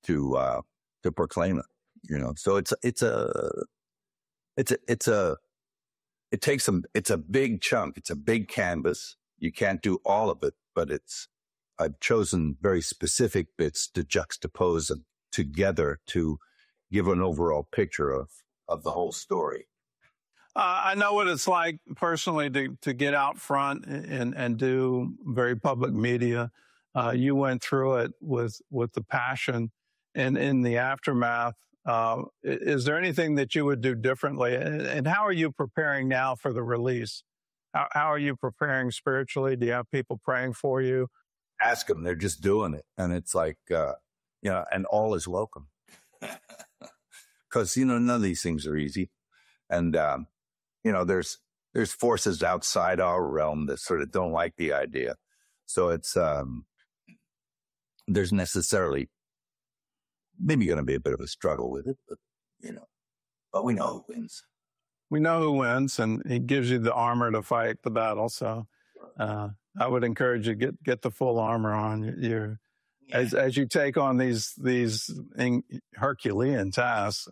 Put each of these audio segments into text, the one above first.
to proclaim it. So it's a big chunk. It's a big canvas. You can't do all of it, but I've chosen very specific bits to juxtapose them together to give an overall picture of the whole story. I know what it's like personally to get out front and do very public media. You went through it with the passion, and in the aftermath, is there anything that you would do differently? And how are you preparing now for the release? How are you preparing spiritually? Do you have people praying for you? Ask them. They're just doing it. And it's like, and all is welcome. Because, none of these things are easy. And, there's forces outside our realm that sort of don't like the idea. So it's, there's necessarily maybe going to be a bit of a struggle with it, but we know who wins. We know who wins, and he gives you the armor to fight the battle. So I would encourage you to get the full armor on. As you take on these Herculean tasks,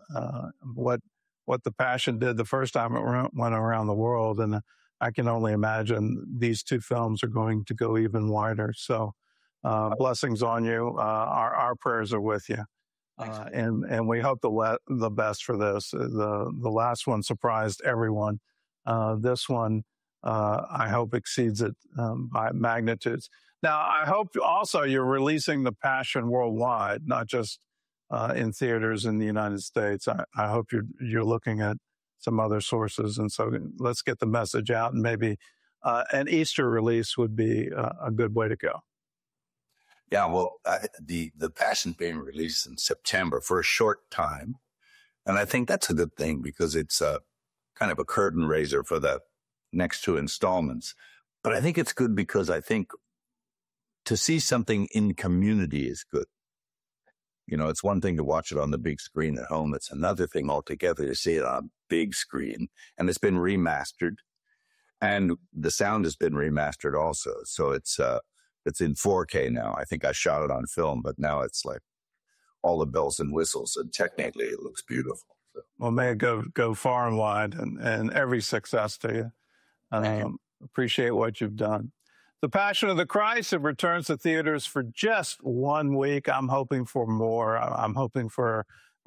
what the Passion did the first time it went around the world, and I can only imagine these two films are going to go even wider. So blessings on you. Our prayers are with you. And we hope the best for this. The last one surprised everyone. This one, I hope exceeds it by magnitudes. Now, I hope also you're releasing the Passion worldwide, not just in theaters in the United States. I hope you're looking at some other sources. And so let's get the message out, and maybe an Easter release would be a good way to go. Yeah, well, the Passion being released in September for a short time. And I think that's a good thing because it's kind of a curtain raiser for the next two installments. But I think it's good because I think to see something in community is good. It's one thing to watch it on the big screen at home. It's another thing altogether to see it on a big screen. And it's been remastered. And the sound has been remastered also. So it's in 4K now. I think I shot it on film, but now it's like all the bells and whistles, and technically it looks beautiful. So. Well, may it go far and wide, and every success to you. Appreciate what you've done. The Passion of the Christ, it returns to theaters for just 1 week. I'm hoping for more. I'm hoping for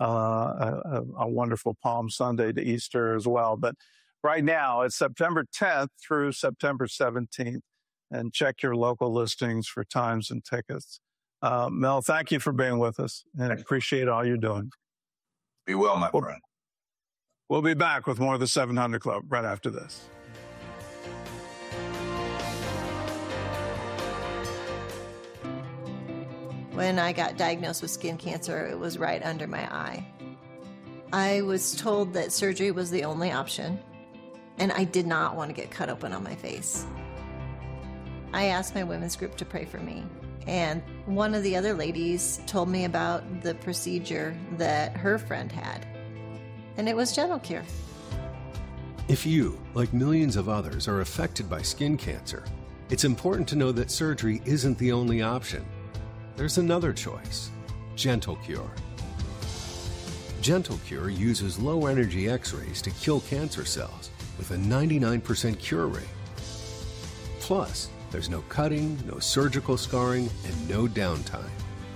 a wonderful Palm Sunday to Easter as well. But right now, it's September 10th through September 17th. And check your local listings for times and tickets. Mel, thank you for being with us, and appreciate all you're doing. Be well, my friend. We'll be back with more of the 700 Club right after this. When I got diagnosed with skin cancer, it was right under my eye. I was told that surgery was the only option, and I did not want to get cut open on my face. I asked my women's group to pray for me, and one of the other ladies told me about the procedure that her friend had, and it was GentleCure. If you, like millions of others, are affected by skin cancer, it's important to know that surgery isn't the only option. There's another choice, GentleCure. GentleCure uses low-energy X-rays to kill cancer cells with a 99% cure rate. Plus, there's no cutting, no surgical scarring, and no downtime.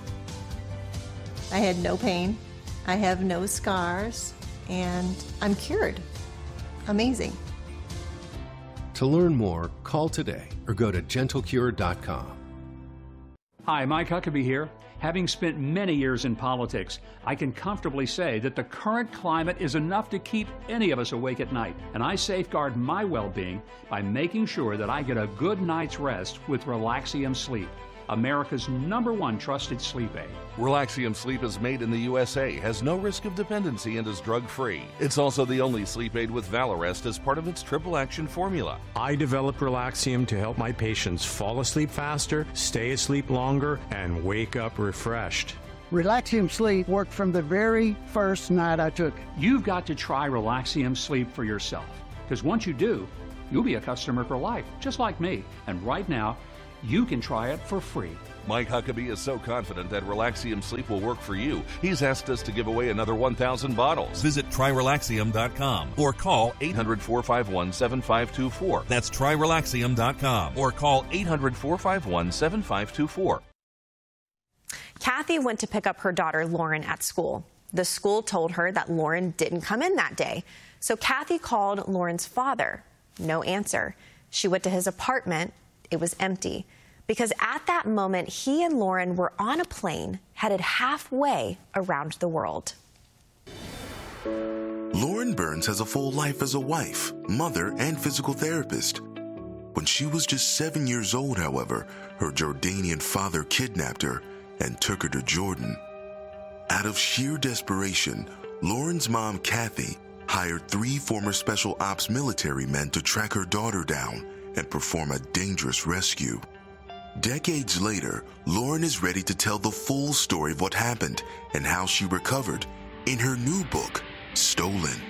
I had no pain. I have no scars, and I'm cured. Amazing. To learn more, call today or go to GentleCure.com. Hi, Mike Huckabee here. Having spent many years in politics, I can comfortably say that the current climate is enough to keep any of us awake at night, and I safeguard my well-being by making sure that I get a good night's rest with Relaxium Sleep, America's #1 trusted sleep aid. Relaxium Sleep is made in the USA, has no risk of dependency, and is drug-free. It's also the only sleep aid with Valarest as part of its triple-action formula. I developed Relaxium to help my patients fall asleep faster, stay asleep longer, and wake up refreshed. Relaxium Sleep worked from the very first night I took it. You've got to try Relaxium Sleep for yourself, because once you do, you'll be a customer for life, just like me. And right now, you can try it for free. Mike Huckabee is so confident that Relaxium Sleep will work for you, he's asked us to give away another 1,000 bottles. Visit TryRelaxium.com or call 800-451-7524. That's TryRelaxium.com or call 800-451-7524. Kathy went to pick up her daughter Lauren at school. The school told her that Lauren didn't come in that day. So Kathy called Lauren's father. No answer. She went to his apartment. It was empty. Because at that moment, he and Lauren were on a plane headed halfway around the world. Lauren Burns has a full life as a wife, mother, and physical therapist. When she was just 7 years old, however, her Jordanian father kidnapped her and took her to Jordan. Out of sheer desperation, Lauren's mom, Kathy, hired 3 former special ops military men to track her daughter down and perform a dangerous rescue. Decades later, Lauren is ready to tell the full story of what happened and how she recovered in her new book, Stolen.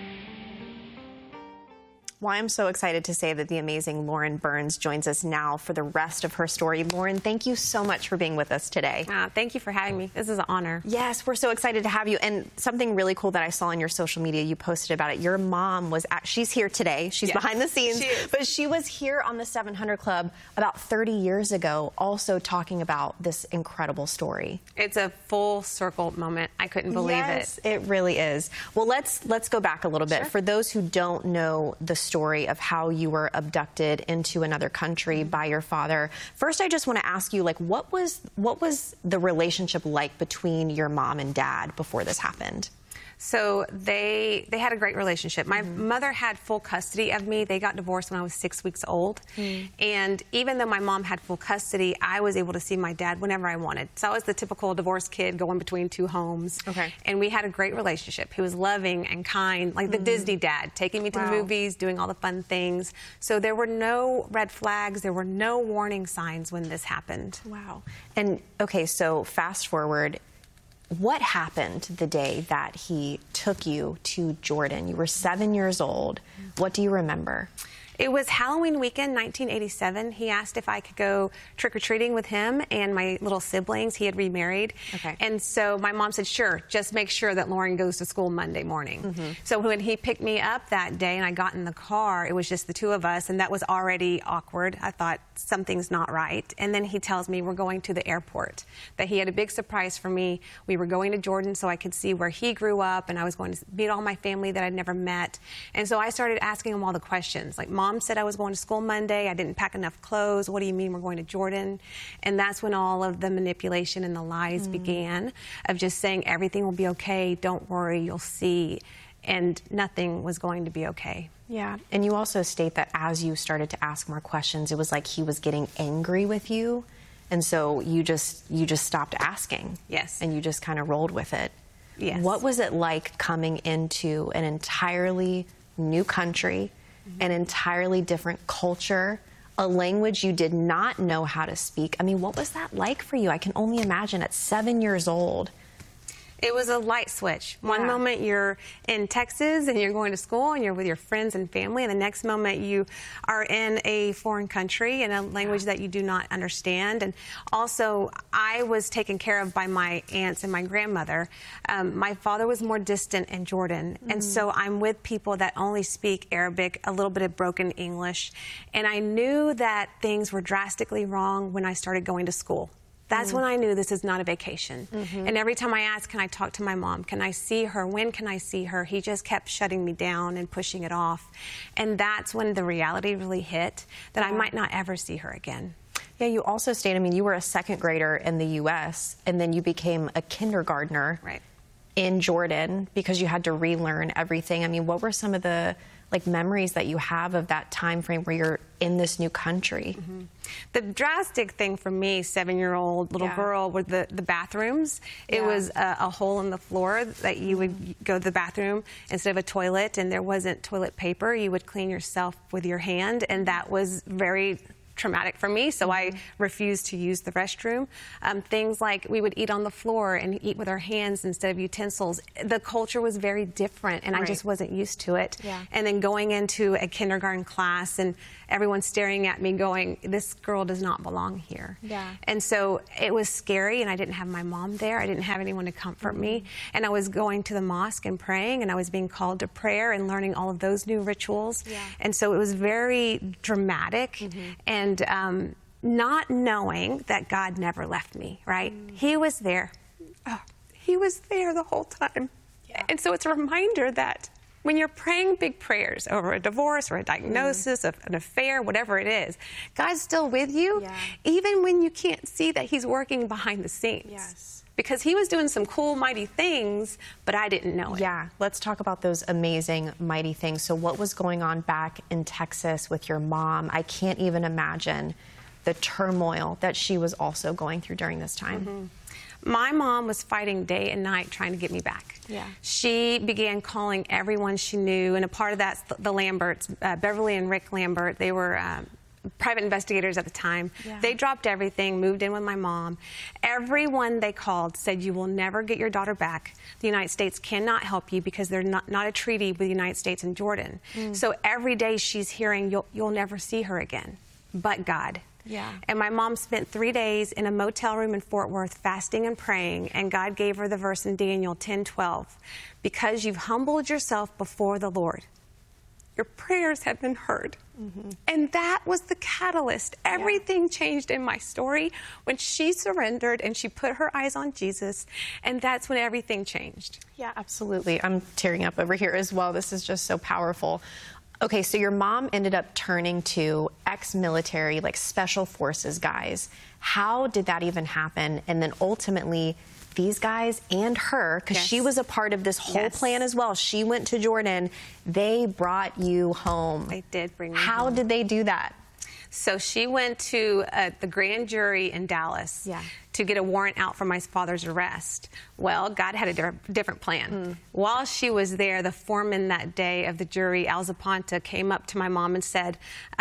Well, I'm so excited to say that the amazing Lauren Burns joins us now for the rest of her story. Lauren, thank you so much for being with us today. Thank you for having me. This is an honor. Yes, we're so excited to have you. And something really cool that I saw on your social media, you posted about it. Your mom was she's here today. She's behind the scenes. But she was here on the 700 Club about 30 years ago, also talking about this incredible story. It's a full circle moment. I couldn't believe it. Yes, it really is. Well, let's go back a little bit. Sure. For those who don't know the story of how you were abducted into another country by your father. First, I just want to ask you, like, what was the relationship like between your mom and dad before this happened? So they had a great relationship. My mother had full custody of me. They got divorced when I was 6 weeks old. And even though my mom had full custody, I was able to see my dad whenever I wanted. So I was the typical divorced kid going between 2 homes. Okay. And we had a great relationship. He was loving and kind, like the Disney dad, taking me to the movies, doing all the fun things. So there were no red flags. There were no warning signs when this happened. Wow. And, okay, so fast forward. What happened the day that he took you to Jordan? You were 7 years old. What do you remember? It was Halloween weekend, 1987. He asked if I could go trick-or-treating with him and my little siblings. He had remarried. Okay. And so my mom said, sure, just make sure that Lauren goes to school Monday morning. So when he picked me up that day and I got in the car, it was just the 2 of us, and that was already awkward. I thought, something's not right. And then he tells me we're going to the airport, that he had a big surprise for me. We were going to Jordan so I could see where he grew up, and I was going to meet all my family that I'd never met. And so I started asking him all the questions, like, Mom said I was going to school Monday. I didn't pack enough clothes. What do you mean we're going to Jordan? And that's when all of the manipulation and the lies began, of just saying everything will be okay. Don't worry, you'll see. And nothing was going to be okay. Yeah. And you also state that as you started to ask more questions, it was like he was getting angry with you. And so you just stopped asking. Yes. And you just kind of rolled with it. Yes. What was it like coming into an entirely new country, an entirely different culture, a language you did not know how to speak? I mean, what was that like for you? I can only imagine at 7 years old. It was a light switch. One moment you're in Texas and you're going to school and you're with your friends and family, and the next moment you are in a foreign country in a language that you do not understand. And also, I was taken care of by my aunts and my grandmother. My father was more distant in Jordan, and so I'm with people that only speak Arabic, a little bit of broken English, and I knew that things were drastically wrong when I started going to school. That's when I knew this is not a vacation. And every time I asked, can I talk to my mom? Can I see her? When can I see her? He just kept shutting me down and pushing it off. And that's when the reality really hit, that I might not ever see her again. Yeah, you also stated, I mean, you were a second grader in the U.S., and then you became a kindergartner in Jordan because you had to relearn everything. I mean, what were some of the memories that you have of that time frame where you're in this new country? The drastic thing for me, 7-year-old little girl, were the bathrooms. It was a hole in the floor that you would go to the bathroom instead of a toilet, and there wasn't toilet paper. You would clean yourself with your hand, and that was very traumatic for me, so I refused to use the restroom. Things like we would eat on the floor and eat with our hands instead of utensils. The culture was very different, and I just wasn't used to it. And then going into a kindergarten class and everyone staring at me going, this girl does not belong here. And so it was scary, and I didn't have my mom there. I didn't have anyone to comfort me. And I was going to the mosque and praying, and I was being called to prayer and learning all of those new rituals. And so it was very dramatic. And not knowing that God never left me, right? He was there. Oh, he was there the whole time. And so it's a reminder that when you're praying big prayers over a divorce or a diagnosis, of an affair, whatever it is, God's still with you, even when you can't see that he's working behind the scenes. Because he was doing some cool, mighty things, but I didn't know it. Yeah, let's talk about those amazing, mighty things. So what was going on back in Texas with your mom? I can't even imagine the turmoil that she was also going through during this time. My mom was fighting day and night trying to get me back. She began calling everyone she knew, and a part of that's the Lamberts, Beverly and Rick Lambert. They were private investigators at the time. They dropped everything, moved in with my mom. Everyone they called said, you will never get your daughter back. The United States cannot help you because there's not a treaty with the United States and Jordan. So every day she's hearing, you'll never see her again, but God. And my mom spent 3 days in a motel room in Fort Worth fasting and praying, and God gave her the verse in Daniel 10:12, because you've humbled yourself before the Lord, your prayers have been heard. And that was the catalyst. Everything changed in my story when she surrendered and she put her eyes on Jesus, and that's when everything changed. Yeah, absolutely. I'm tearing up over here as well. This is just so powerful. Okay, so your mom ended up turning to ex-military, like special forces guys. How did that even happen? And then ultimately, these guys and her, because she was a part of this whole plan as well. She went to Jordan. They brought you home. They did bring me home. How did they do that? So she went to the grand jury in Dallas to get a warrant out for my father's arrest. Well, God had a different plan. While she was there, the foreman that day of the jury, Al Zapanta, came up to my mom and said,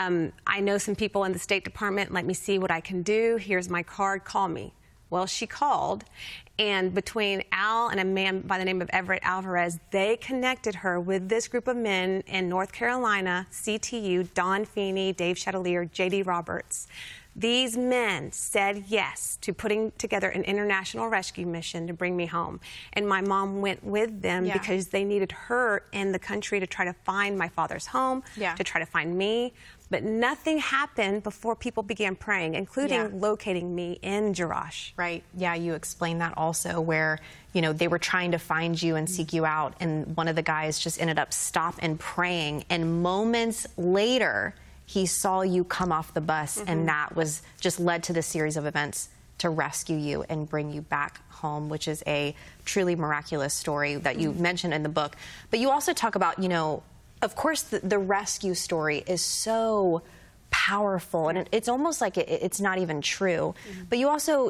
I know some people in the State Department. Let me see what I can do. Here's my card. Call me. Well, she called, and between Al and a man by the name of Everett Alvarez, they connected her with this group of men in North Carolina, CTU, Don Feeney, Dave Chatelier, J.D. Roberts. These men said yes to putting together an international rescue mission to bring me home. And my mom went with them because they needed her in the country to try to find my father's home, to try to find me. But nothing happened before people began praying, including locating me in Jerash. Right. Yeah, you explained that also, where, you know, they were trying to find you and seek you out, and one of the guys just ended up stopping praying, and moments later, he saw you come off the bus, and that was just led to the series of events to rescue you and bring you back home, which is a truly miraculous story that you mentioned in the book. But you also talk about, you know, of course, the rescue story is so powerful, and it's almost like it's not even true. But you also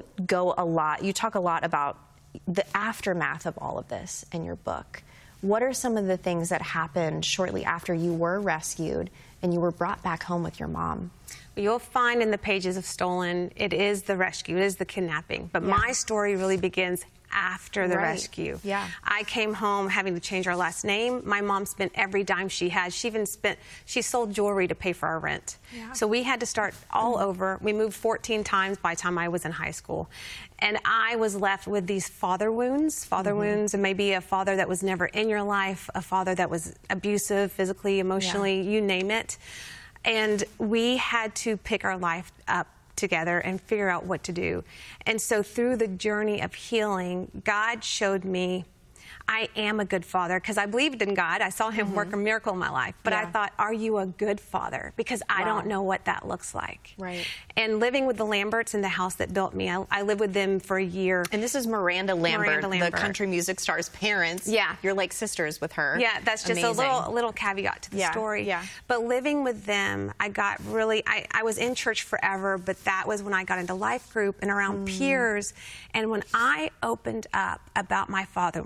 you talk a lot about the aftermath of all of this in your book. What are some of the things that happened shortly after you were rescued and you were brought back home with your mom? You'll find in the pages of Stolen, it is the rescue, it is the kidnapping. But my story really begins after the rescue. I came home having to change our last name. My mom spent every dime she had. She sold jewelry to pay for our rent. So we had to start all over. We moved 14 times by the time I was in high school. And I was left with these father wounds, and maybe a father that was never in your life, a father that was abusive, physically, emotionally, you name it. And we had to pick our life up together and figure out what to do. And so through the journey of healing, God showed me I am a good father, because I believed in God. I saw him work a miracle in my life. But I thought, are you a good father? Because I don't know what that looks like. And living with the Lamberts in the house that built me, I lived with them for a year. And this is Miranda Lambert, the country music star's parents. You're like sisters with her. That's just a little caveat to the story. But living with them, I got really, I was in church forever, but that was when I got into life group and around peers. And when I opened up about my father wounds,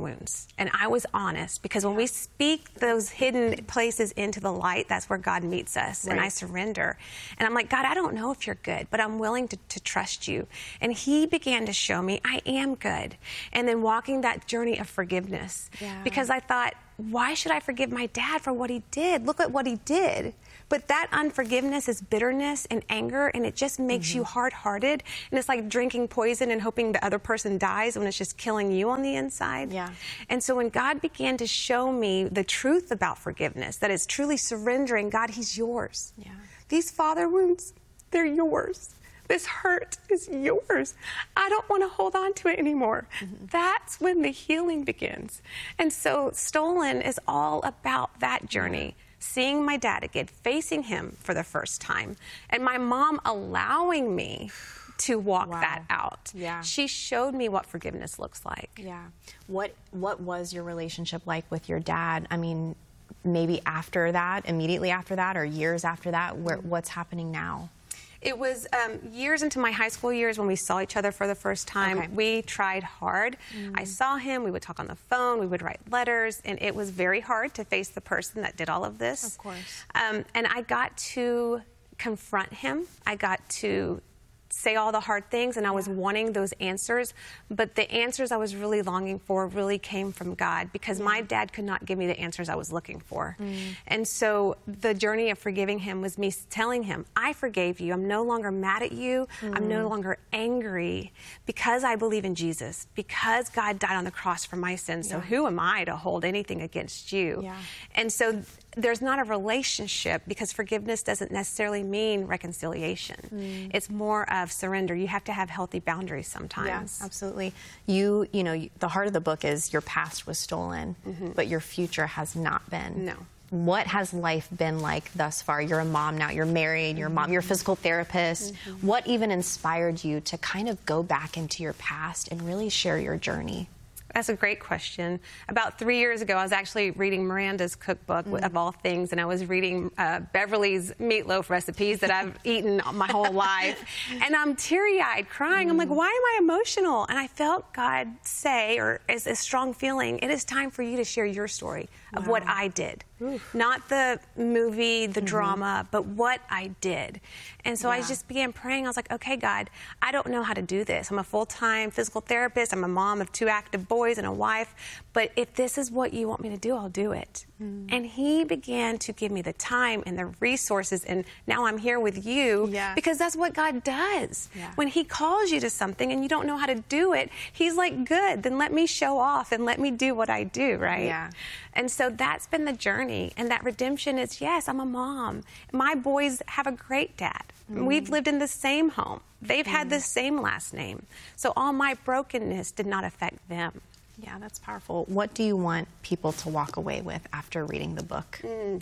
And I was honest, because when we speak those hidden places into the light, that's where God meets us. Right. And I surrender. And I'm like, God, I don't know if you're good, but I'm willing to trust you. And he began to show me I am good. And then walking that journey of forgiveness. Yeah. Because I thought, why should I forgive my dad for what he did? Look at what he did. But that unforgiveness is bitterness and anger, and it just makes you hard-hearted. And it's like drinking poison and hoping the other person dies when it's just killing you on the inside. Yeah. And so when God began to show me the truth about forgiveness, that it's truly surrendering, God, he's yours. Yeah. These father wounds, they're yours. This hurt is yours. I don't want to hold on to it anymore. That's when the healing begins. And so Stolen is all about that journey. Seeing my dad again, facing him for the first time, and my mom allowing me to walk that out. Yeah. She showed me what forgiveness looks like. Yeah. What was your relationship like with your dad? I mean, maybe after that, immediately after that, or years after that, what's happening now? It was years into my high school years when we saw each other for the first time. Okay. We tried hard. I saw him. We would talk on the phone. We would write letters. And it was very hard to face the person that did all of this. Of course. And I got to confront him. I got to say all the hard things, and I was wanting those answers. But the answers I was really longing for really came from God, because my dad could not give me the answers I was looking for. And so the journey of forgiving him was me telling him, I forgave you. I'm no longer mad at you. I'm no longer angry, because I believe in Jesus, because God died on the cross for my sins. So who am I to hold anything against you? Yeah. And so there's not a relationship, because forgiveness doesn't necessarily mean reconciliation. It's more of surrender. You have to have healthy boundaries sometimes. Yeah, absolutely. You know, the heart of the book is your past was stolen, but your future has not been. No. What has life been like thus far? You're a mom now, you're married, you're a mom, you're a physical therapist. What even inspired you to kind of go back into your past and really share your journey? That's a great question. About 3 years ago, I was actually reading Miranda's cookbook, of all things, and I was reading Beverly's meatloaf recipes that I've eaten my whole life. And I'm teary-eyed, crying. I'm like, why am I emotional? And I felt God say, or as a strong feeling, it is time for you to share your story of what I did. Not the movie, the drama, but what I did. And so I just began praying. I was like, okay, God, I don't know how to do this. I'm a full-time physical therapist. I'm a mom of 2 active boys and a wife. But if this is what you want me to do, I'll do it. And he began to give me the time and the resources. And now I'm here with you because that's what God does. When he calls you to something and you don't know how to do it, he's like, good, then let me show off and let me do what I do, right? Yeah. And so that's been the journey. And that redemption is, yes, I'm a mom. My boys have a great dad. We've lived in the same home. They've had the same last name. So all my brokenness did not affect them. Yeah, that's powerful. What do you want people to walk away with after reading the book?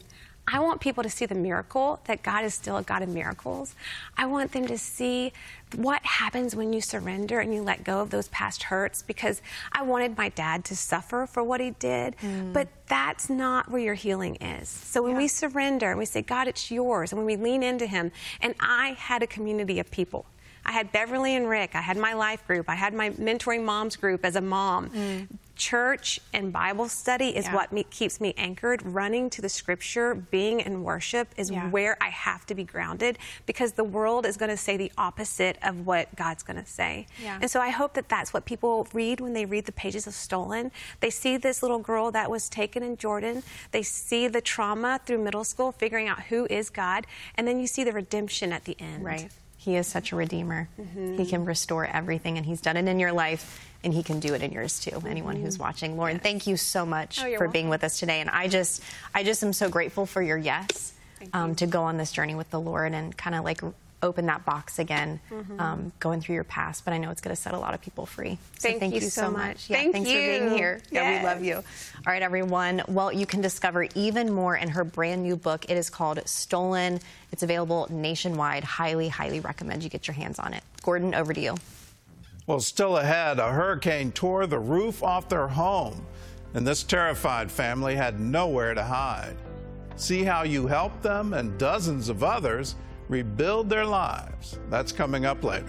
I want people to see the miracle, that God is still a God of miracles. I want them to see what happens when you surrender and you let go of those past hurts, because I wanted my dad to suffer for what he did, but that's not where your healing is. So when we surrender and we say, God, it's yours, and when we lean into him, and I had a community of people. I had Beverly and Rick. I had my life group. I had my mentoring moms group as a mom. Church and Bible study is what keeps me anchored. Running to the scripture, being in worship is where I have to be grounded, because the world is going to say the opposite of what God's going to say. And so I hope that that's what people read when they read the pages of Stolen. They see this little girl that was taken in Jordan. They see the trauma through middle school, figuring out who is God. And then you see the redemption at the end. Right. He is such a redeemer. He can restore everything, and he's done it in your life, and he can do it in yours too. Anyone who's watching. Lauren, thank you so much for being with us today. And I just am so grateful for your yes to go on this journey with the Lord and kind of like open that box again, going through your past. But I know it's going to set a lot of people free. So thank you so much. Yeah, thanks for being here. Yeah, we love you. All right, everyone. Well, you can discover even more in her brand new book. It is called Stolen. It's available nationwide. Highly, highly recommend you get your hands on it. Gordon, over to you. Well, still ahead, a hurricane tore the roof off their home, and this terrified family had nowhere to hide. See how you helped them and dozens of others rebuild their lives. That's coming up later.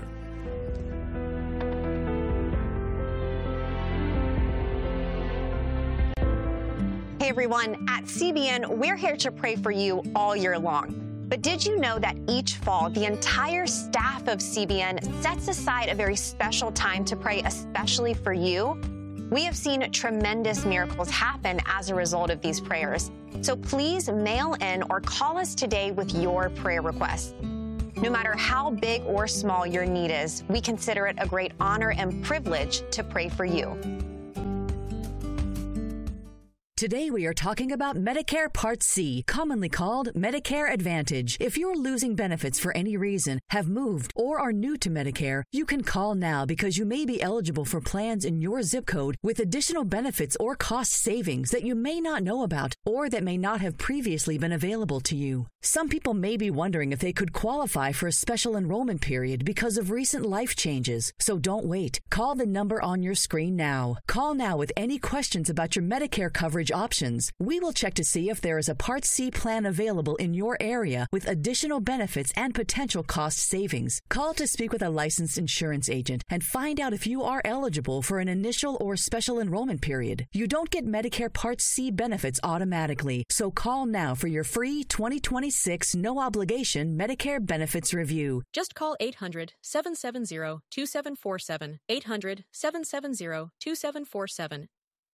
Hey everyone, at CBN, we're here to pray for you all year long. But did you know that each fall, the entire staff of CBN sets aside a very special time to pray especially for you? We have seen tremendous miracles happen as a result of these prayers. So please mail in or call us today with your prayer requests. No matter how big or small your need is, we consider it a great honor and privilege to pray for you. Today we are talking about Medicare Part C, commonly called Medicare Advantage. If you're losing benefits for any reason, have moved, or are new to Medicare, you can call now because you may be eligible for plans in your zip code with additional benefits or cost savings that you may not know about or that may not have previously been available to you. Some people may be wondering if they could qualify for a special enrollment period because of recent life changes. So don't wait. Call the number on your screen now. Call now with any questions about your Medicare coverage options. We will check to see if there is a Part C plan available in your area with additional benefits and potential cost savings. Call to speak with a licensed insurance agent and find out if you are eligible for an initial or special enrollment period. You don't get Medicare Part C benefits automatically, so call now for your free 2026 no-obligation Medicare benefits review. Just call 800-770-2747, 800-770-2747.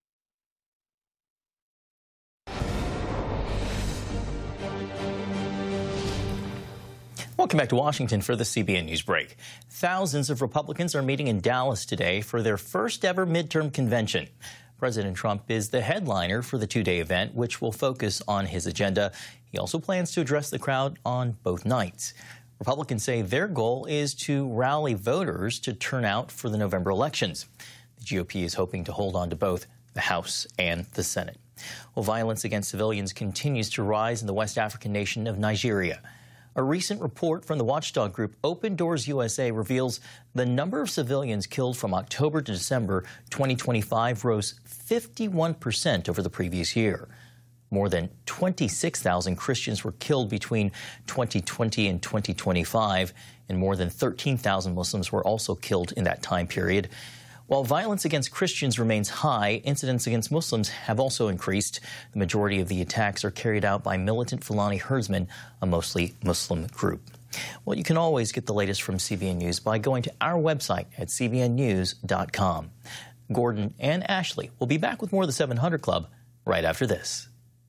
Welcome back to Washington for the CBN News Break. Thousands of Republicans are meeting in Dallas today for their first ever midterm convention. President Trump is the headliner for the two-day event, which will focus on his agenda. He also plans to address the crowd on both nights. Republicans say their goal is to rally voters to turn out for the November elections. The GOP is hoping to hold on to both the House and the Senate. Well, violence against civilians continues to rise in the West African nation of Nigeria. A recent report from the watchdog group Open Doors USA reveals the number of civilians killed from October to December 2025 rose 51% over the previous year. More than 26,000 Christians were killed between 2020 and 2025, and more than 13,000 Muslims were also killed in that time period. While violence against Christians remains high, incidents against Muslims have also increased. The majority of the attacks are carried out by militant Fulani herdsmen, a mostly Muslim group. Well, you can always get the latest from CBN News by going to our website at cbnnews.com. Gordon and Ashley will be back with more of the 700 Club right after this.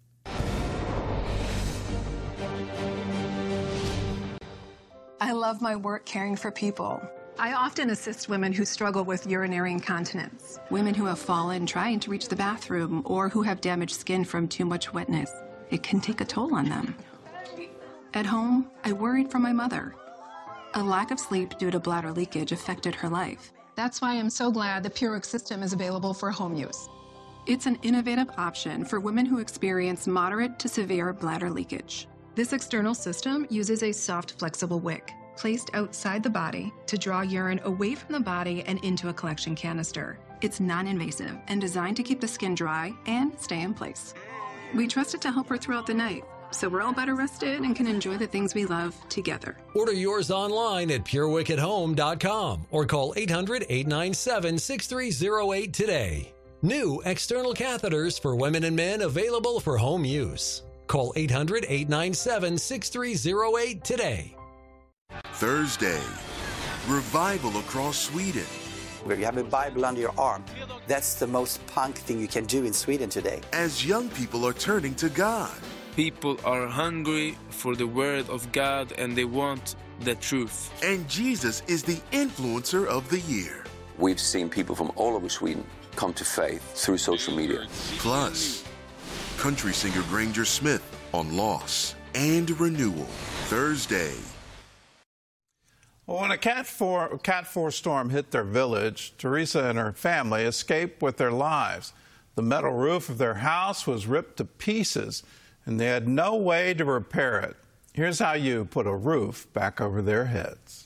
I love my work caring for people. I often assist women who struggle with urinary incontinence, women who have fallen trying to reach the bathroom, or who have damaged skin from too much wetness. It can take a toll on them. At home, I worried for my mother. A lack of sleep due to bladder leakage affected her life. That's why I'm so glad the PureWick system is available for home use. It's an innovative option for women who experience moderate to severe bladder leakage. This external system uses a soft, flexible wick placed outside the body to draw urine away from the body and into a collection canister. It's non-invasive and designed to keep the skin dry and stay in place. We trust it to help her throughout the night, so we're all better rested and can enjoy the things we love together. Order yours online at PureWickAtHome.com or call 800-897-6308 today. New external catheters for women and men available for home use. Call 800-897-6308 today. Thursday, revival across Sweden. Where you have a Bible under your arm. That's the most punk thing you can do in Sweden today. As young people are turning to God. People are hungry for the word of God and they want the truth. And Jesus is the influencer of the year. We've seen people from all over Sweden come to faith through social media. Plus, country singer Granger Smith on loss and renewal. Thursday. Well, when a Cat 4 storm hit their village, Teresa and her family escaped with their lives. The metal roof of their house was ripped to pieces, and they had no way to repair it. Here's how you put a roof back over their heads.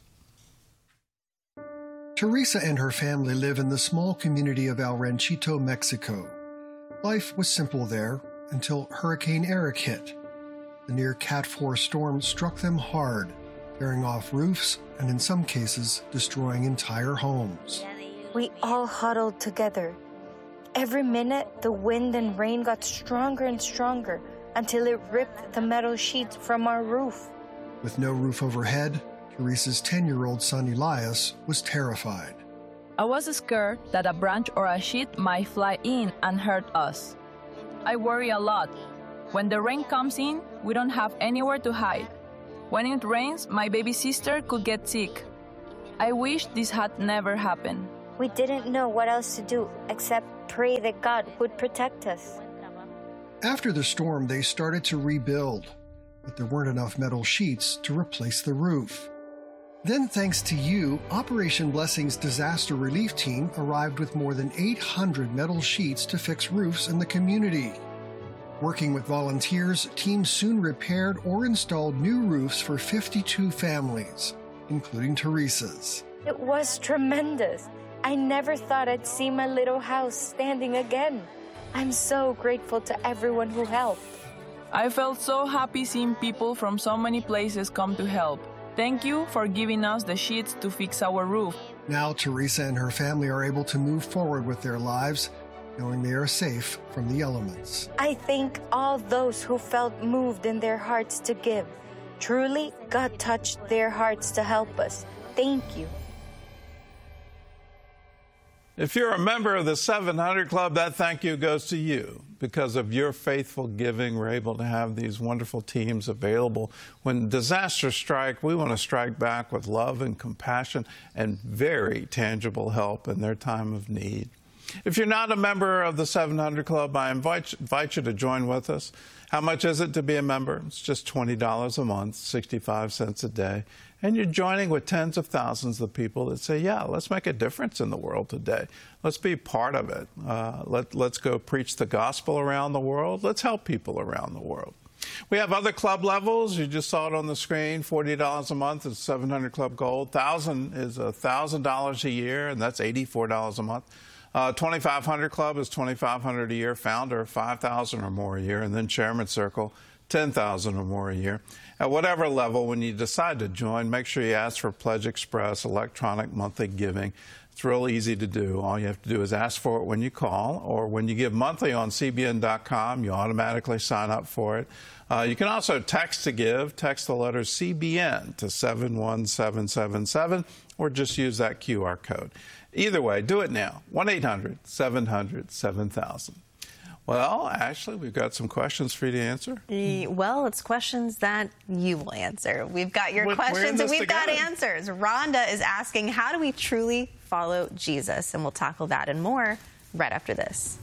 Teresa and her family live in the small community of El Ranchito, Mexico. Life was simple there until Hurricane Eric hit. The near Cat 4 storm struck them hard, tearing off roofs and in some cases destroying entire homes. We all huddled together. Every minute, the wind and rain got stronger and stronger until it ripped the metal sheets from our roof. With no roof overhead, Teresa's 10-year-old son Elias was terrified. I was scared that a branch or a sheet might fly in and hurt us. I worry a lot. When the rain comes in, we don't have anywhere to hide. When it rains, my baby sister could get sick. I wish this had never happened. We didn't know what else to do except pray that God would protect us. After the storm, they started to rebuild, but there weren't enough metal sheets to replace the roof. Then, thanks to you, Operation Blessing's disaster relief team arrived with more than 800 metal sheets to fix roofs in the community. Working with volunteers, teams soon repaired or installed new roofs for 52 families, including Teresa's. It was tremendous. I never thought I'd see my little house standing again. I'm so grateful to everyone who helped. I felt so happy seeing people from so many places come to help. Thank you for giving us the sheets to fix our roof. Now Teresa and her family are able to move forward with their lives, knowing they are safe from the elements. I thank all those who felt moved in their hearts to give. Truly, God touched their hearts to help us. Thank you. If you're a member of the 700 Club, that thank you goes to you. Because of your faithful giving, we're able to have these wonderful teams available. When disasters strike, we want to strike back with love and compassion and very tangible help in their time of need. If you're not a member of the 700 Club, I invite you to join with us. How much is it to be a member? It's just $20 a month, 65 cents a day. And you're joining with tens of thousands of people that say, yeah, let's make a difference in the world today. Let's be part of it. Let's go preach the gospel around the world. Let's help people around the world. We have other club levels. You just saw it on the screen. $40 a month is 700 Club Gold. $1,000 is $1,000 a year, and that's $84 a month. 2,500 Club is $2,500 a year. Founder, $5,000 or more a year. And then Chairman Circle, $10,000 or more a year. At whatever level, when you decide to join, make sure you ask for Pledge Express electronic monthly giving. It's real easy to do. All you have to do is ask for it when you call, or when you give monthly on CBN.com, you automatically sign up for it. You can also text to give. Text the letter CBN to 71777, or just use that QR code. Either way, do it now. 1-800-700-7000. Well, Ashley, we've got some questions for you to answer. Well, it's questions that you will answer. We've got your questions and we've got answers. Rhonda is asking, how do we truly follow Jesus? And we'll tackle that and more right after this.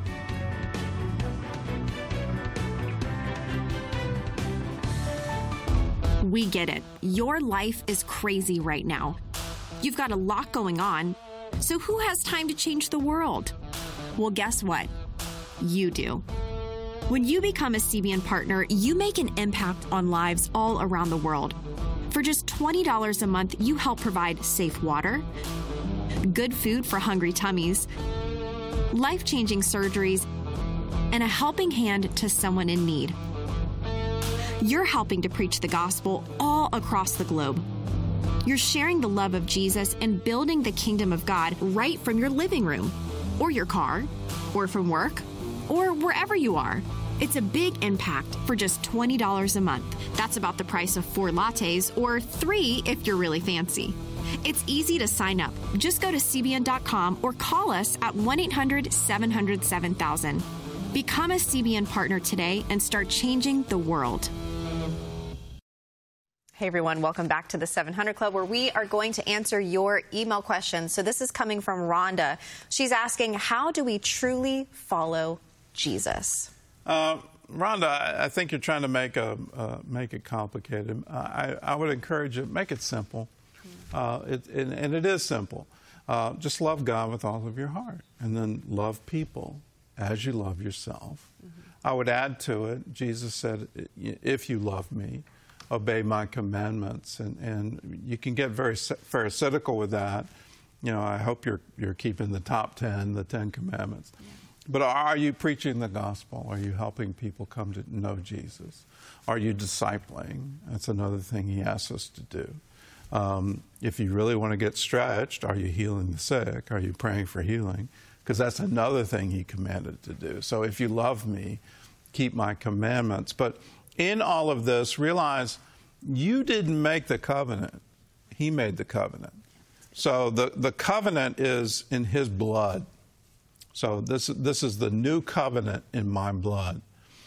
We get it. Your life is crazy right now. You've got a lot going on. So who has time to change the world? Well, guess what? You do. When you become a CBN partner, you make an impact on lives all around the world. For just $20 a month, you help provide safe water, good food for hungry tummies, life-changing surgeries, and a helping hand to someone in need. You're helping to preach the gospel all across the globe. You're sharing the love of Jesus and building the kingdom of God right from your living room, or your car, or from work, or wherever you are. It's a big impact for just $20 a month. That's about the price of 4 lattes, or 3 if you're really fancy. It's easy to sign up. Just go to CBN.com or call us at 1-800-700-7000. Become a CBN partner today and start changing the world. Hey everyone, welcome back to the 700 Club, where we are going to answer your email questions. So this is coming from Rhonda. She's asking, how do we truly follow Jesus? Rhonda, I think you're trying to make it complicated. I would encourage you, make it simple. And it is simple. Just love God with all of your heart, and then love people as you love yourself. I would add to it, Jesus said, if you love me, obey my commandments. And you can get very pharisaical with that. You know, I hope you're keeping the top 10, the 10 commandments. Yeah. But are you preaching the gospel? Are you helping people come to know Jesus? Are you discipling? That's another thing he asks us to do. If you really want to get stretched, are you healing the sick? Are you praying for healing? because that's another thing he commanded to do. So if you love me, keep my commandments. But in all of this, realize you didn't make the covenant. He made the covenant. So the covenant is in his blood. So this is the new covenant in my blood.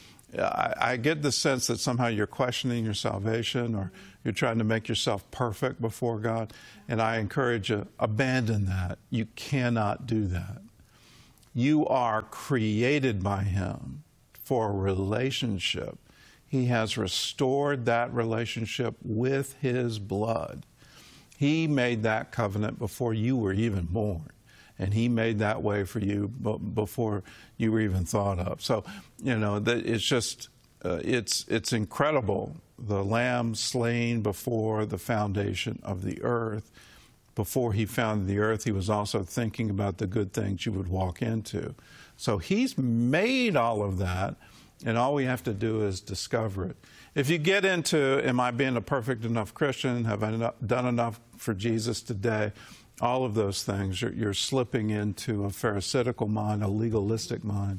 I get the sense that somehow you're questioning your salvation or you're trying to make yourself perfect before God. And I encourage you, abandon that. You cannot do that. You are created by him for a relationship. He has restored that relationship with his blood. He made that covenant before you were even born. And he made that way for you before you were even thought of. So, it's just, it's incredible. The Lamb slain before the foundation of the earth. Before he founded the earth, he was also thinking about the good things you would walk into. So he's made all of that, and all we have to do is discover it. If you get into, am I being a perfect enough Christian? Have I done enough for Jesus today? All of those things, you're slipping into a pharisaical mind, a legalistic mind.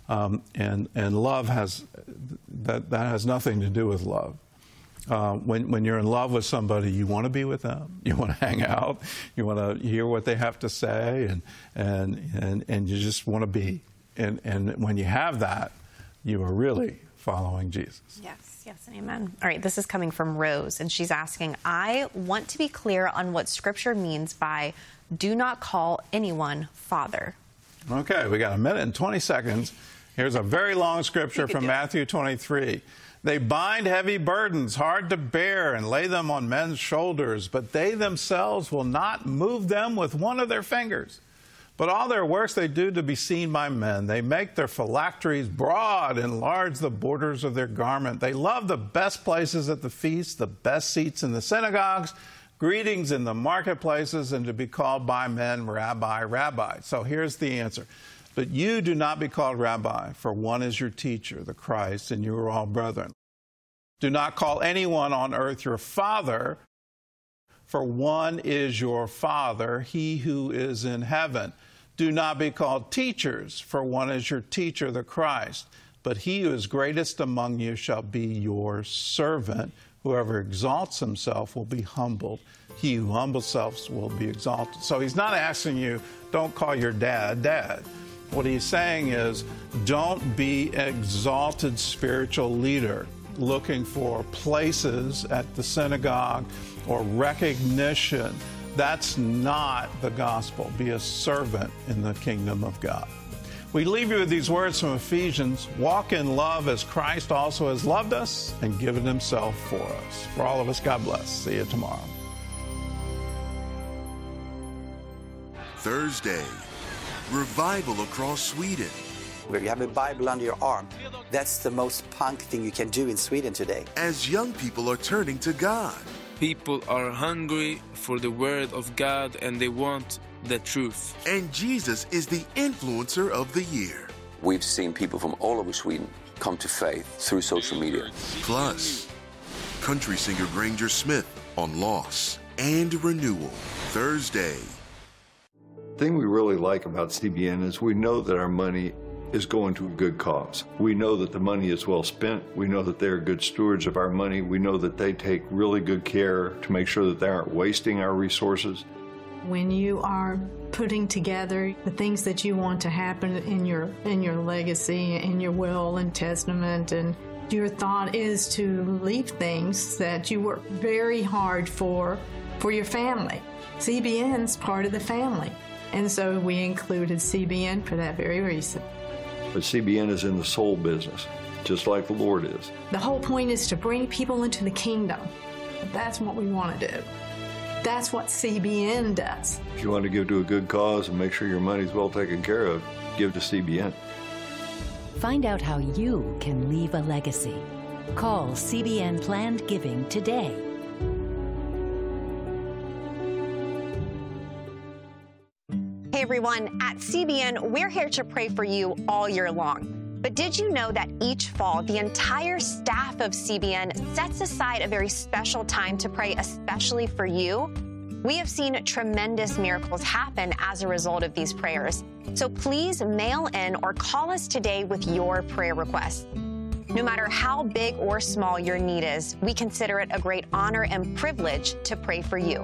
And love that has nothing to do with love. When you're in love with somebody, you want to be with them. You want to hang out. You want to hear what they have to say, and you just want to be. And when you have that, you are really following Jesus. Yes, and amen. All right, this is coming from Rose, and she's asking, I want to be clear on what Scripture means by do not call anyone father. Okay, we got a minute and 20 seconds. Here's a very long scripture from Matthew 23. They bind heavy burdens, hard to bear, and lay them on men's shoulders, but they themselves will not move them with one of their fingers. But all their works they do to be seen by men. They make their phylacteries broad, enlarge the borders of their garment. They love the best places at the feast, the best seats in the synagogues, greetings in the marketplaces, and to be called by men, Rabbi, Rabbi. So here's the answer. But you do not be called Rabbi, for one is your teacher, the Christ, and you are all brethren. Do not call anyone on earth your father, for one is your Father, he who is in heaven. Do not be called teachers, for one is your teacher, the Christ. But he who is greatest among you shall be your servant. Whoever exalts himself will be humbled. He who humbles himself will be exalted. So he's not asking you, don't call your dad, Dad. What he's saying is, don't be exalted spiritual leader looking for places at the synagogue or recognition. That's not the gospel. Be a servant in the kingdom of God. We leave you with these words from Ephesians. Walk in love as Christ also has loved us and given himself for us. For all of us, God bless. See you tomorrow. Thursday, revival across Sweden. Where you have a Bible under your arm, that's the most punk thing you can do in Sweden today. As young people are turning to God. People are hungry for the word of God and they want the truth. And Jesus is the influencer of the year. We've seen people from all over Sweden come to faith through social media. Plus, country singer Granger Smith on loss and renewal. Thursday. The thing we really like about CBN is we know that our money is going to a good cause. We know that the money is well spent. We know that they're good stewards of our money. We know that they take really good care to make sure that they aren't wasting our resources. When you are putting together the things that you want to happen in your legacy, in your will and testament, and your thought is to leave things that you work very hard for your family. CBN's part of the family. And so we included CBN for that very reason. But CBN is in the soul business, just like the Lord is. The whole point is to bring people into the kingdom. That's what we want to do. That's what CBN does. If you want to give to a good cause and make sure your money's well taken care of, give to CBN. Find out how you can leave a legacy. Call CBN Planned Giving today. Hey everyone, at CBN, we're here to pray for you all year long. But did you know that each fall, the entire staff of CBN sets aside a very special time to pray especially for you? We have seen tremendous miracles happen as a result of these prayers. So please mail in or call us today with your prayer requests. No matter how big or small your need is, we consider it a great honor and privilege to pray for you.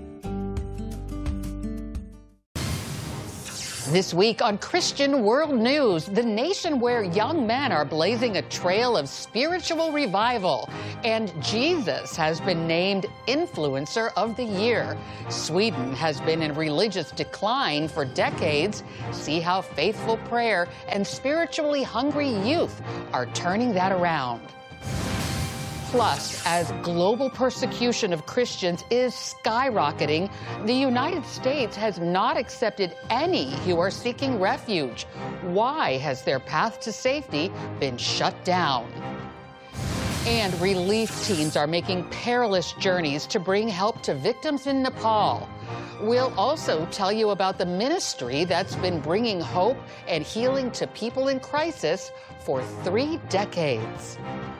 This week on Christian World News, the nation where young men are blazing a trail of spiritual revival, and Jesus has been named Influencer of the Year. Sweden has been in religious decline for decades. See how faithful prayer and spiritually hungry youth are turning that around. Plus, as global persecution of Christians is skyrocketing, the United States has not accepted any who are seeking refuge. Why has their path to safety been shut down? And relief teams are making perilous journeys to bring help to victims in Nepal. We'll also tell you about the ministry that's been bringing hope and healing to people in crisis for 3 decades.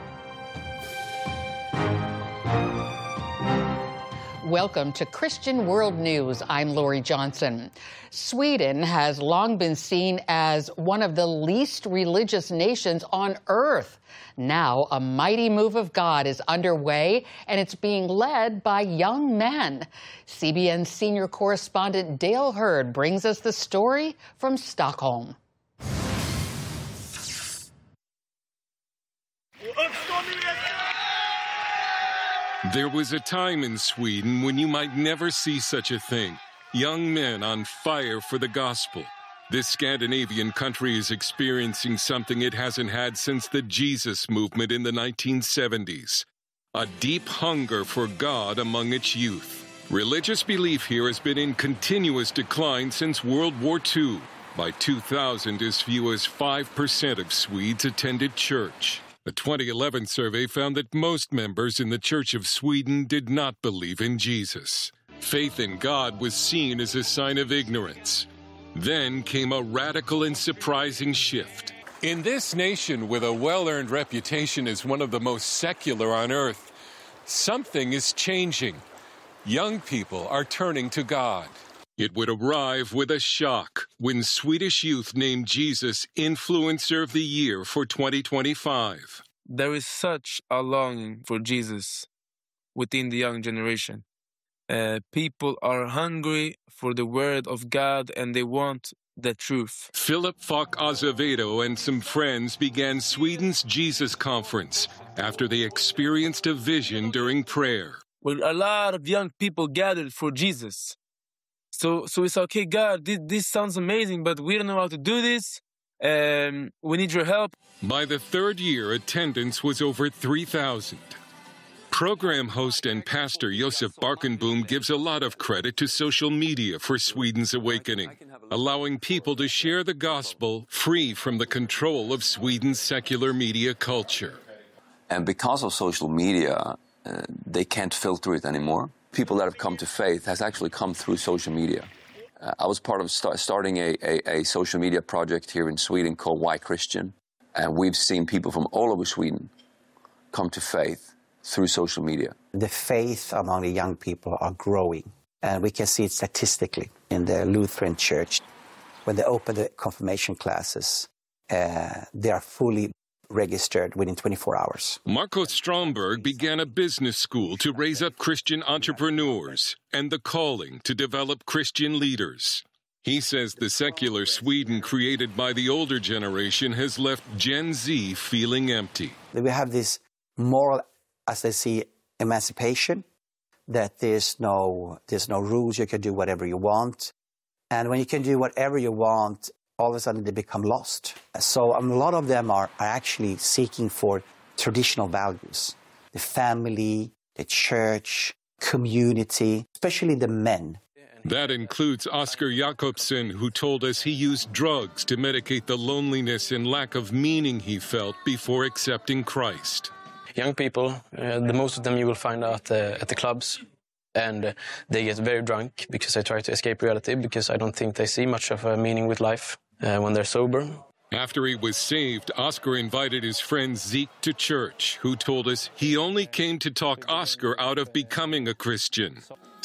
Welcome to Christian World News. I'm Lori Johnson. Sweden has long been seen as one of the least religious nations on earth. Now, a mighty move of God is underway, and it's being led by young men. CBN senior correspondent Dale Hurd brings us the story from Stockholm. There was a time in Sweden when you might never see such a thing. Young men on fire for the gospel. This Scandinavian country is experiencing something it hasn't had since the Jesus movement in the 1970s. A deep hunger for God among its youth. Religious belief here has been in continuous decline since World War II. By 2000, as few as 5% of Swedes attended church. A 2011 survey found that most members in the Church of Sweden did not believe in Jesus. Faith in God was seen as a sign of ignorance. Then came a radical and surprising shift. In this nation with a well-earned reputation as one of the most secular on earth, something is changing. Young people are turning to God. It would arrive with a shock when Swedish youth named Jesus Influencer of the Year for 2025. There is such a longing for Jesus within the young generation. People are hungry for the word of God and they want the truth. Philip Falk Azevedo and some friends began Sweden's Jesus Conference after they experienced a vision during prayer. Where a lot of young people gathered for Jesus. So it's okay, God, this sounds amazing, but we don't know how to do this. We need your help. By the third year, attendance was over 3,000. Program host and pastor Josef Barkenboom gives a lot of credit to social media for Sweden's awakening, allowing people to share the gospel free from the control of Sweden's secular media culture. And because of social media, they can't filter it anymore. People that have come to faith has actually come through social media. I was part of starting a social media project here in Sweden called Why Christian, and we've seen people from all over Sweden come to faith through social media. The faith among the young people are growing, and we can see it statistically in the Lutheran Church. When they open the confirmation classes, they are fully registered within 24 hours. Marco Stromberg began a business school to raise up Christian entrepreneurs and the calling to develop Christian leaders. He says the secular Sweden created by the older generation has left Gen Z feeling empty. We have this moral, as they see, emancipation, that there's no rules, you can do whatever you want. And when you can do whatever you want, all of a sudden they become lost. So a lot of them are actually seeking for traditional values. The family, the church, community, especially the men. That includes Oscar Jakobsen, who told us he used drugs to medicate the loneliness and lack of meaning he felt before accepting Christ. Young people, the most of them you will find out at the clubs. And they get very drunk because they try to escape reality, because I don't think they see much of a meaning with life when they're sober. After he was saved, Oscar invited his friend Zeke to church, who told us he only came to talk Oscar out of becoming a Christian.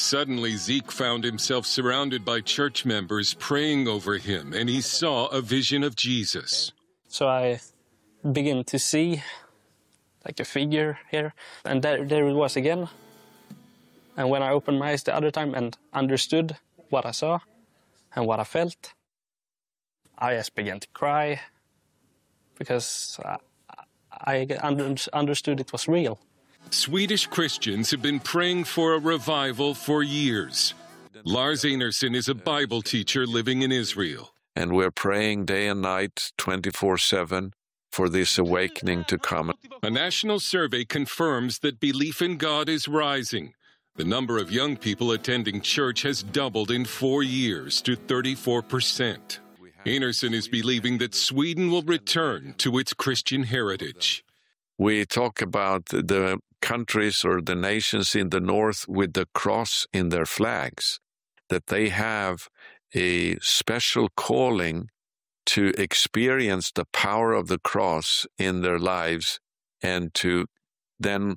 Suddenly, Zeke found himself surrounded by church members praying over him, and he saw a vision of Jesus. So I began to see like a figure here, and there it was again. And when I opened my eyes the other time and understood what I saw and what I felt, I just began to cry because I understood it was real. Swedish Christians have been praying for a revival for years. Lars Einarsson is a Bible teacher living in Israel. And we're praying day and night, 24/7, for this awakening to come. A national survey confirms that belief in God is rising. The number of young people attending church has doubled in 4 years to 34%. Einarsson is believing that Sweden will return to its Christian heritage. We talk about the countries or the nations in the north with the cross in their flags, that they have a special calling to experience the power of the cross in their lives and to then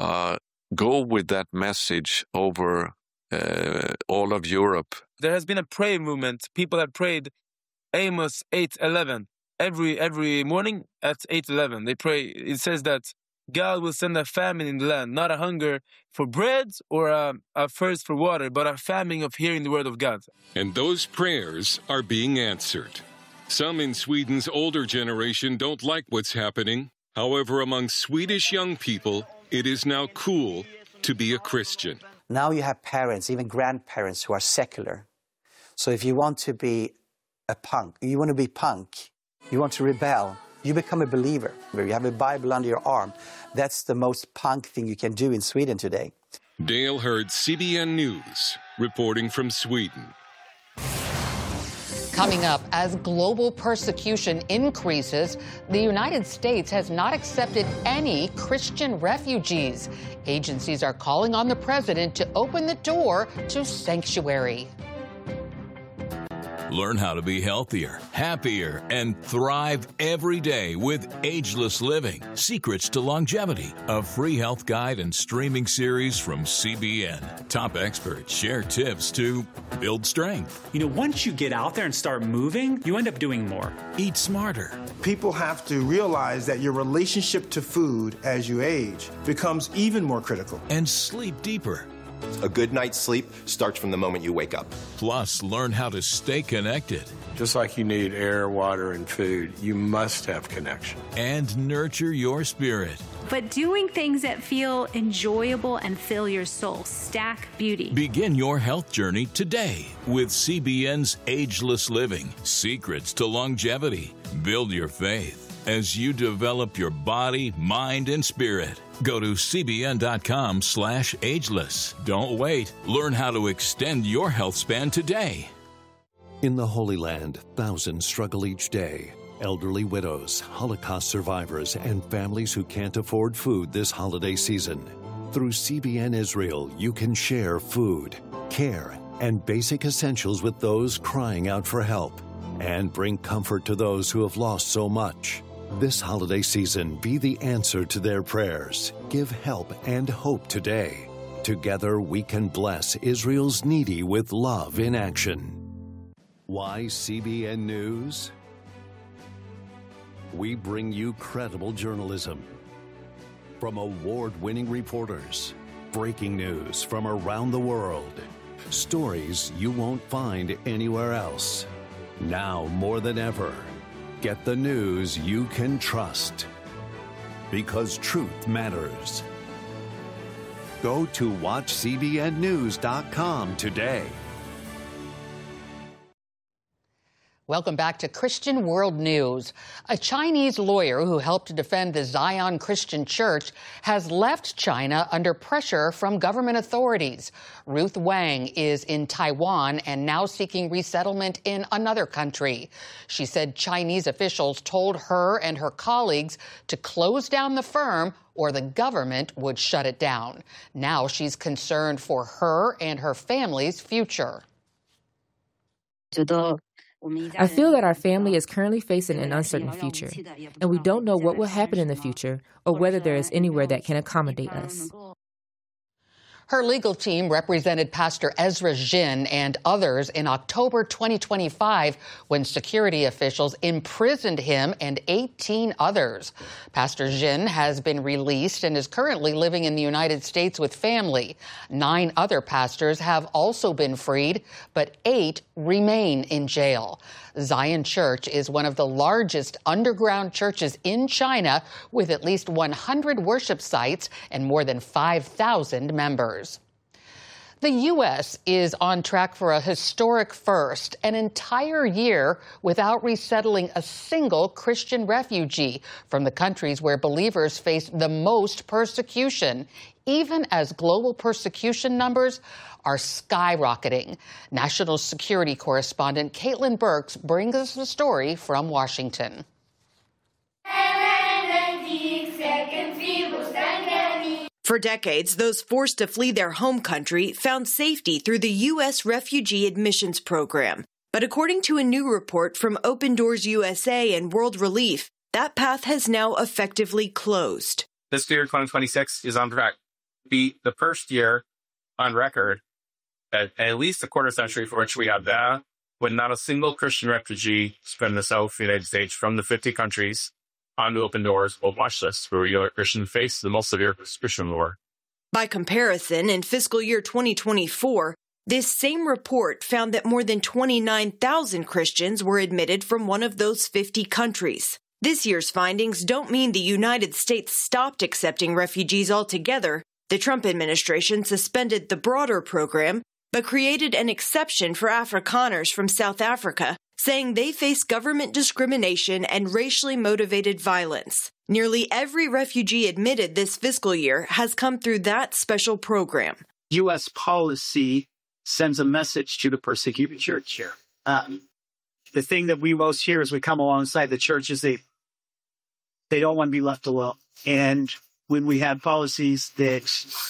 go with that message over all of Europe. There has been a prayer movement. People have prayed Amos 8:11. Every morning at 8:11, they pray. It says that God will send a famine in the land, not a hunger for bread or a thirst for water, but a famine of hearing the word of God. And those prayers are being answered. Some in Sweden's older generation don't like what's happening. However, among Swedish young people, it is now cool to be a Christian. Now you have parents, even grandparents, who are secular. So if you want to be a punk, you want to be punk, you want to rebel, you become a believer. You have a Bible under your arm. That's the most punk thing you can do in Sweden today. Dale Hurd, CBN News, reporting from Sweden. Coming up, as global persecution increases, the United States has not accepted any Christian refugees. Agencies are calling on the president to open the door to sanctuary. Learn how to be healthier, happier, and thrive every day with Ageless Living, Secrets to Longevity, a free health guide and streaming series from CBN. Top experts share tips to build strength. You know, once you get out there and start moving, you end up doing more. Eat smarter. People have to realize that your relationship to food as you age becomes even more critical. And sleep deeper. A good night's sleep starts from the moment you wake up. Plus, learn how to stay connected. Just like you need air, water, and food, you must have connection. And nurture your spirit. But doing things that feel enjoyable and fill your soul. Stack Beauty. Begin your health journey today with CBN's Ageless Living, Secrets to Longevity. Build your faith as you develop your body, mind, and spirit. Go to cbn.com/ageless. Don't wait. Learn how to extend your health span today. In the Holy Land, thousands struggle each day. Elderly widows, Holocaust survivors, and families who can't afford food this holiday season. Through CBN Israel, you can share food, care, and basic essentials with those crying out for help, and bring comfort to those who have lost so much. This holiday season, be the answer to their prayers. Give help and hope today. Together, we can bless Israel's needy with love in action. Why CBN News? We bring you credible journalism from award-winning reporters, breaking news from around the world, stories you won't find anywhere else. Now more than ever, get the news you can trust, because truth matters. Go to watchcbnnews.com today. Welcome back to Christian World News. A Chinese lawyer who helped to defend the Zion Christian Church has left China under pressure from government authorities. Ruth Wang is in Taiwan and now seeking resettlement in another country. She said Chinese officials told her and her colleagues to close down the firm or the government would shut it down. Now she's concerned for her and her family's future. I feel that our family is currently facing an uncertain future, and we don't know what will happen in the future or whether there is anywhere that can accommodate us. Her legal team represented Pastor Ezra Jin and others in October 2025 when security officials imprisoned him and 18 others. Pastor Jin has been released and is currently living in the United States with family. 9 other pastors have also been freed, but 8 remain in jail. Zion Church is one of the largest underground churches in China, with at least 100 worship sites and more than 5,000 members. The U.S. is on track for a historic first, an entire year without resettling a single Christian refugee from the countries where believers face the most persecution, even as global persecution numbers are skyrocketing. National security correspondent Caitlin Burks brings us the story from Washington. For decades, those forced to flee their home country found safety through the U.S. Refugee Admissions Program. But according to a new report from Open Doors USA and World Relief, that path has now effectively closed. This year, 2026, is on track to be the first year on record at least a quarter century for which we have that, with not a single Christian refugee from the South United States from the 50 countries onto Open Doors or watch lists where Christians face the most severe Christian war. By comparison, in fiscal year 2024, this same report found that more than 29,000 Christians were admitted from one of those 50 countries. This year's findings don't mean the United States stopped accepting refugees altogether. The Trump administration suspended the broader program, but created an exception for Afrikaners from South Africa, saying they face government discrimination and racially motivated violence. Nearly every refugee admitted this fiscal year has come through that special program. U.S. policy sends a message to the persecuted church here. The thing that we most hear as we come alongside the church is they don't want to be left alone. And when we have policies that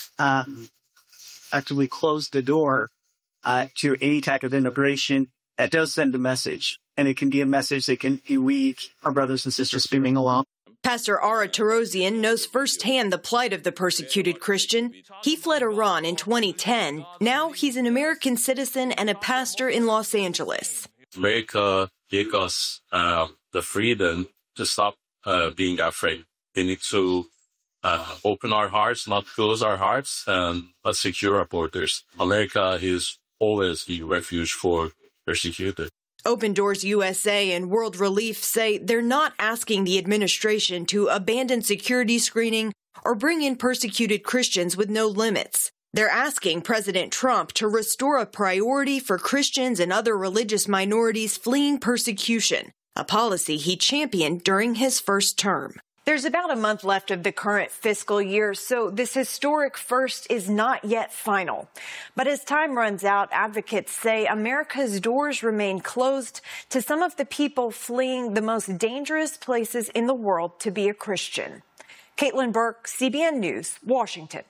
actively close the door to any type of immigration, that does send a message. And it can be a message that can lead our brothers and sisters beaming along. Pastor Ara Tarosian knows firsthand the plight of the persecuted Christian. He fled Iran in 2010. Now he's an American citizen and a pastor in Los Angeles. America gave us the freedom to stop being afraid. We need to open our hearts, not close our hearts, and secure our borders. America is always a refuge for persecuted. Open Doors USA and World Relief say they're not asking the administration to abandon security screening or bring in persecuted Christians with no limits. They're asking President Trump to restore a priority for Christians and other religious minorities fleeing persecution, a policy he championed during his first term. There's about a month left of the current fiscal year, so this historic first is not yet final. But as time runs out, advocates say America's doors remain closed to some of the people fleeing the most dangerous places in the world to be a Christian. Caitlin Burke, CBN News, Washington.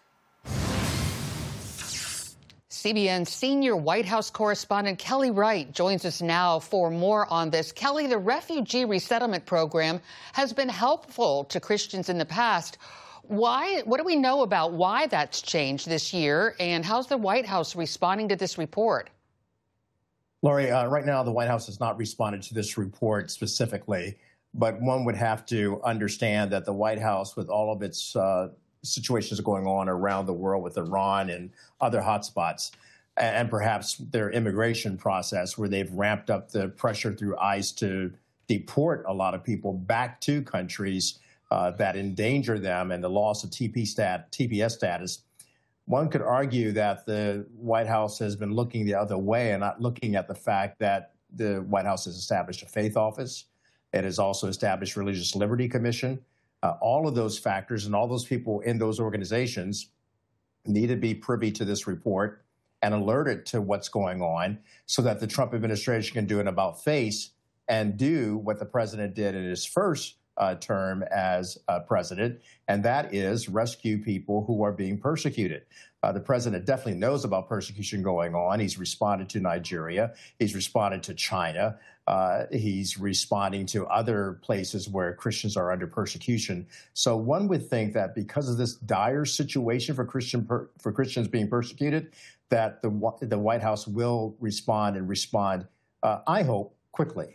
CBN senior White House correspondent Kelly Wright joins us now for more on this. Kelly, the refugee resettlement program has been helpful to Christians in the past. What do we know about why that's changed this year, and how's the White House responding to this report? Lori, right now the White House has not responded to this report specifically, but one would have to understand that the White House, with all of its situations going on around the world with Iran and other hotspots, and perhaps their immigration process where they've ramped up the pressure through ICE to deport a lot of people back to countries that endanger them and the loss of TPS status. One could argue that the White House has been looking the other way and not looking at the fact that the White House has established a faith office. It has also established Religious Liberty Commission. All of those factors and all those people in those organizations need to be privy to this report and alerted to what's going on so that the Trump administration can do an about face and do what the president did in his first term as president, and that is rescue people who are being persecuted. The president definitely knows about persecution going on. He's responded to Nigeria. He's responded to China. He's responding to other places where Christians are under persecution. So one would think that because of this dire situation for Christians being persecuted, that the White House will respond and respond, I hope, quickly.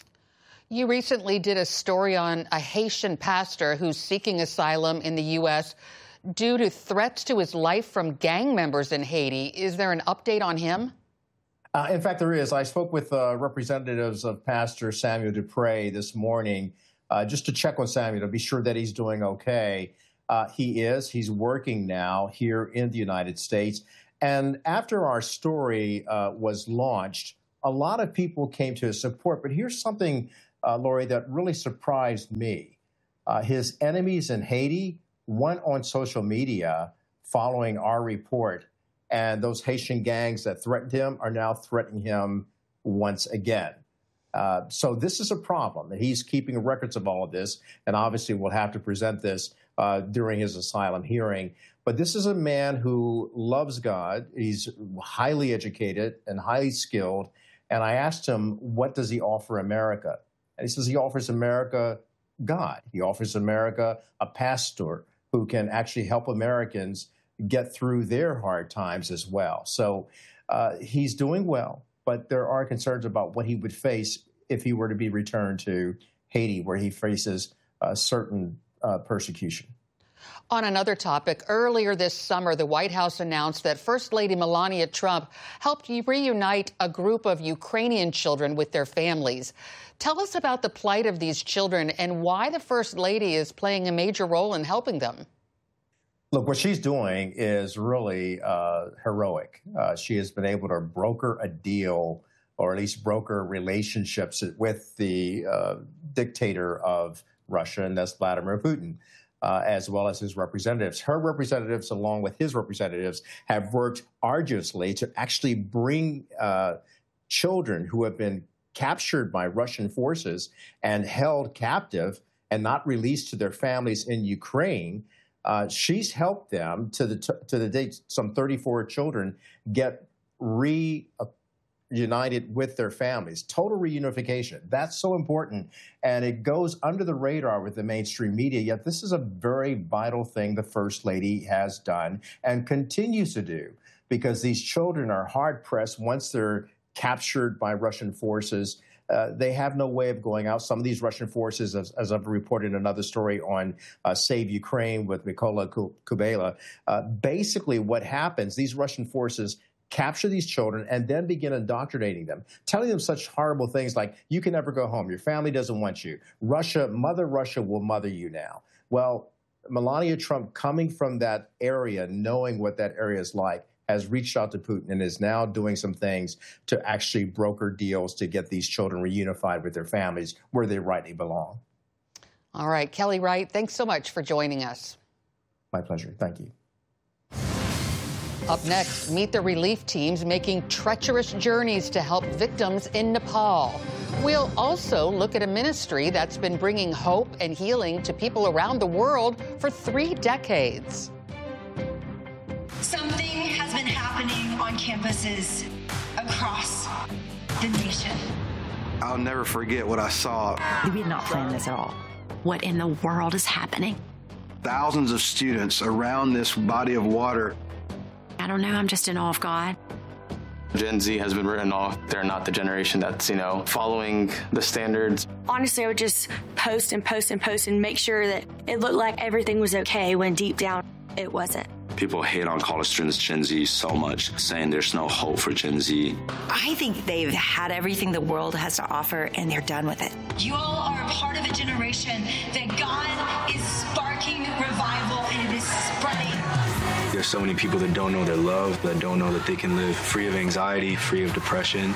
You recently did a story on a Haitian pastor who's seeking asylum in the U.S. due to threats to his life from gang members in Haiti. Is there an update on him? In fact, there is. I spoke with representatives of Pastor Samuel Dupre this morning just to check on Samuel to be sure that he's doing okay. He is. He's working now here in the United States. And after our story was launched, a lot of people came to his support. But here's something, Lori, that really surprised me. His enemies in Haiti went on social media following our report, and those Haitian gangs that threatened him are now threatening him once again. So this is a problem, and he's keeping records of all of this, and obviously we'll have to present this during his asylum hearing. But this is a man who loves God. He's highly educated and highly skilled, and I asked him, what does he offer America? And he says he offers America God. He offers America a pastor who can actually help Americans get through their hard times as well. So he's doing well, but there are concerns about what he would face if he were to be returned to Haiti, where he faces certain persecution. On another topic, earlier this summer, the White House announced that First Lady Melania Trump helped reunite a group of Ukrainian children with their families. Tell us about the plight of these children and why the First Lady is playing a major role in helping them. Look, what she's doing is really heroic. She has been able to broker a deal, or at least broker relationships with the dictator of Russia, and that's Vladimir Putin, as well as his representatives. Her representatives, along with his representatives, have worked arduously to actually bring children who have been captured by Russian forces and held captive and not released to their families in Ukraine. She's helped them to the date. Some 34 children get reunited with their families. Total reunification. That's so important, and it goes under the radar with the mainstream media. Yet this is a very vital thing the First Lady has done and continues to do, because these children are hard pressed once they're captured by Russian forces. They have no way of going out. Some of these Russian forces, as I've reported in another story on Save Ukraine with Mykola Kubela, basically what happens, these Russian forces capture these children and then begin indoctrinating them, telling them such horrible things like, you can never go home, your family doesn't want you, Mother Russia will mother you now. Well, Melania Trump, coming from that area, knowing what that area is like, has reached out to Putin and is now doing some things to actually broker deals to get these children reunified with their families where they rightly belong. All right, Kelly Wright, thanks so much for joining us. My pleasure. Thank you. Up next, meet the relief teams making treacherous journeys to help victims in Nepal. We'll also look at a ministry that's been bringing hope and healing to people around the world for 3 decades. Something has been happening on campuses across the nation. I'll never forget what I saw. We did not plan this at all. What in the world is happening? Thousands of students around this body of water. I don't know, I'm just in awe of God. Gen Z has been written off. They're not the generation that's, following the standards. Honestly, I would just post and post and post and make sure that it looked like everything was okay when deep down it wasn't. People hate on college students, Gen Z, so much, saying there's no hope for Gen Z. I think they've had everything the world has to offer, and they're done with it. You all are a part of a generation that God is sparking revival, and it is spreading. There's so many people that don't know their love, that don't know that they can live free of anxiety, free of depression.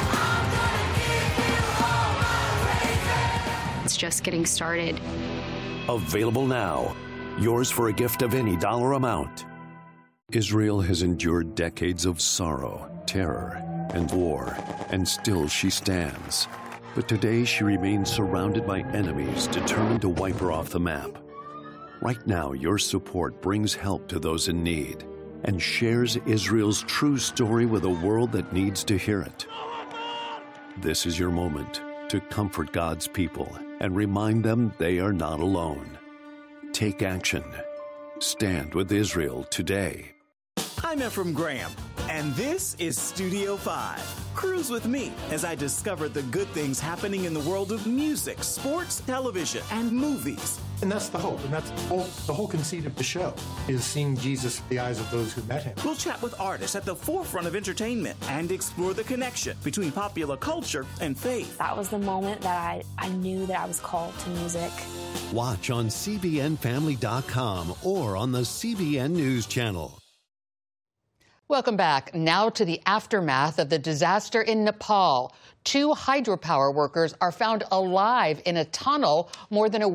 It's just getting started. Available now. Yours for a gift of any dollar amount. Israel has endured decades of sorrow, terror, and war, and still she stands. But today she remains surrounded by enemies determined to wipe her off the map. Right now, your support brings help to those in need and shares Israel's true story with a world that needs to hear it. This is your moment to comfort God's people and remind them they are not alone. Take action. Stand with Israel today. I'm Ephraim Graham, and this is Studio 5. Cruise with me as I discover the good things happening in the world of music, sports, television, and movies. And that's the hope, and that's the whole conceit of the show, is seeing Jesus through the eyes of those who met him. We'll chat with artists at the forefront of entertainment and explore the connection between popular culture and faith. That was the moment that I knew that I was called to music. Watch on CBNFamily.com or on the CBN News Channel. Welcome back. Now to the aftermath of the disaster in Nepal. 2 hydropower workers are found alive in a tunnel more than a